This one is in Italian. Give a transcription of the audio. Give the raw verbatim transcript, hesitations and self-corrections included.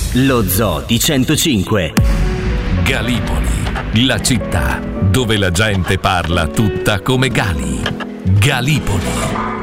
Lo Zoo di centocinque. Galipoli, la città dove la gente parla tutta come Gali. Galipoli.